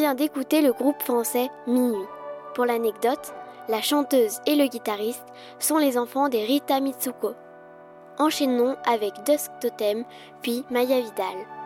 vient d'écouter le groupe français Minuit. Pour l'anecdote, la chanteuse et le guitariste sont les enfants des Rita Mitsuko. Enchaînons avec Dusk Totem, puis Maya Vidal.